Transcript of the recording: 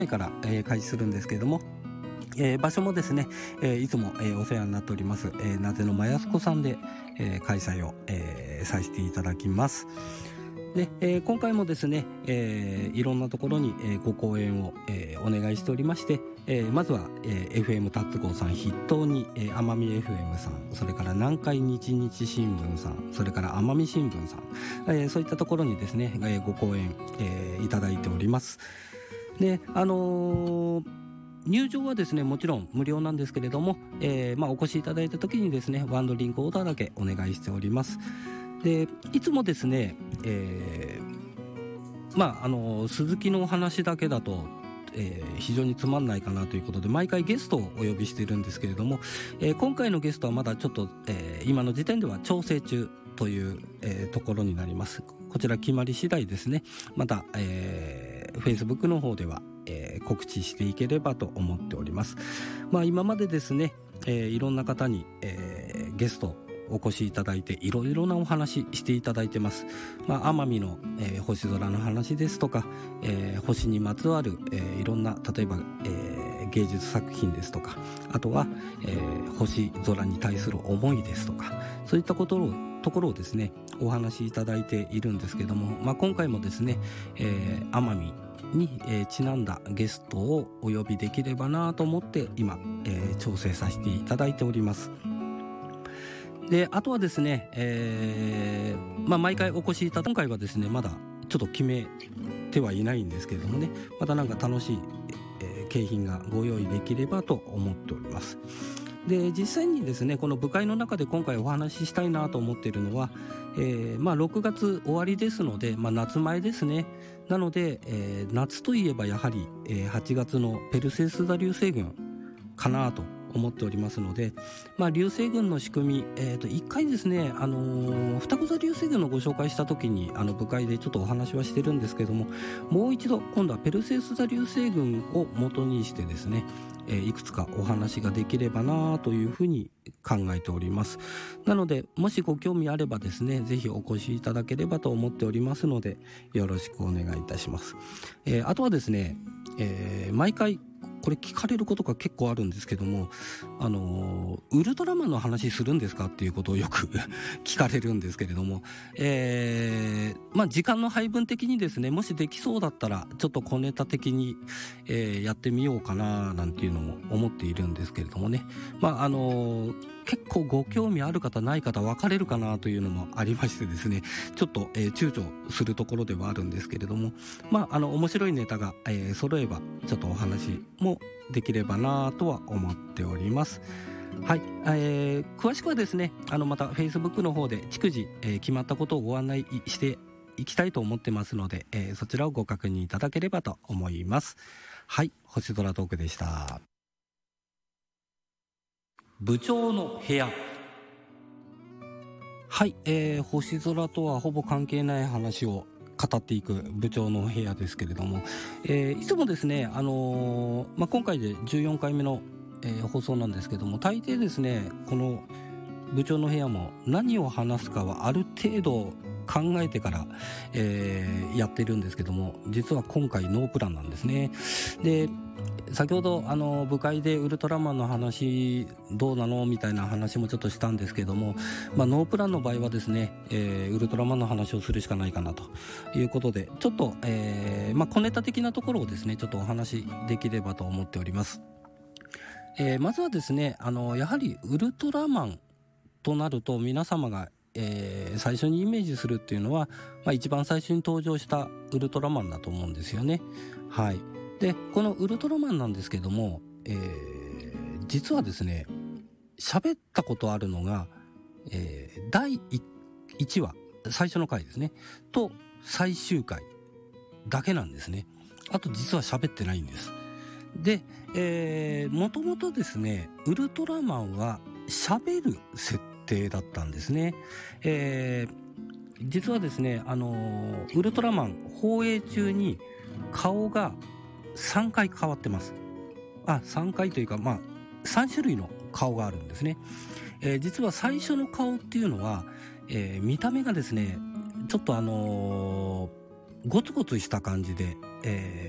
から、開始するんですけれども、場所もですね、いつも、お世話になっております、なぜのまやすこさんで、開催を、させていただきます。で、今回もですね、いろんなところに、ご講演を、お願いしておりまして、まずは、FM 達合さん筆頭に、奄美 FM さん、それから南海日日新聞さん、それから奄美新聞さん、そういったところにですね、ご講演、いただいております。で、入場はですねもちろん無料なんですけれども、お越しいただいた時にですねワンドリンクオーダーだけお願いしております。でいつもですね、鈴木のお話だけだと、非常につまんないかなということで毎回ゲストをお呼びしているんですけれども、今回のゲストはまだちょっと、今の時点では調整中という、ところになります。こちら決まり次第ですねまた、Facebook の方では、告知していければと思っております。今までですね、いろんな方に、ゲストお越しいただいていろいろなお話していただいてます。奄美の、星空の話ですとか、星にまつわる、いろんな例えば、芸術作品ですとかあとは、星空に対する思いですとかそういったところをですねお話しいただいているんですけども、今回もですね、奄美に、ちなんだゲストをお呼びできればなと思って今、調整させていただいております。であとはですね、毎回お越しいただいた今回はですねまだちょっと決めてはいないんですけれどもねまたなんか楽しい、景品がご用意できればと思っております。で実際にですねこの部会の中で今回お話ししたいなと思っているのは、6月終わりですので、夏前ですね。なので、夏といえばやはり、8月のペルセウス座流星群かなと思っておりますので、流星群の仕組み、1回ですね、双子座流星群のご紹介した時に部会でちょっとお話はしてるんですけどももう一度今度はペルセウス座流星群を元にしてですねいくつかお話ができればなというふうに考えております。なのでもしご興味あればですねぜひお越しいただければと思っておりますのでよろしくお願いいたします。あとはですね、毎回これ聞かれることが結構あるんですけどもウルトラマンの話するんですかっていうことをよく聞かれるんですけれども、時間の配分的にですねもしできそうだったらちょっと小ネタ的に、やってみようかななんていうのも思っているんですけれどもね結構ご興味ある方ない方分かれるかなというのもありましてですねちょっと、躊躇するところではあるんですけれども面白いネタが、揃えばちょっとお話もできればなとは思っております。はい、詳しくはですねまた Facebook の方で逐次、決まったことをご案内していきたいと思ってますので、そちらをご確認いただければと思います。はい、星空トークでした。部長の部屋。はい、星空とはほぼ関係ない話を語っていく部長の部屋ですけれども、いつもですね、今回で14回目の、放送なんですけども大抵ですねこの部長の部屋も何を話すかはある程度考えてから、やってるんですけども実は今回ノープランなんですね。で先ほど部会でウルトラマンの話どうなのみたいな話もちょっとしたんですけども、ノープランの場合はですね、ウルトラマンの話をするしかないかなということでちょっと、小ネタ的なところをですねちょっとお話できればと思っております。まずはですねやはりウルトラマンとなると皆様が最初にイメージするっていうのは、一番最初に登場したウルトラマンだと思うんですよね。はい。でこのウルトラマンなんですけども、実はですね喋ったことあるのが、第1話最初の回ですねと最終回だけなんですね。あと実は喋ってないんです。でもともとですねウルトラマンは喋る設定だったんですね。実はですねウルトラマン放映中に顔が3回変わってます。3回というか3種類の顔があるんですね。実は最初の顔っていうのは、見た目がですねちょっとゴツゴツした感じで、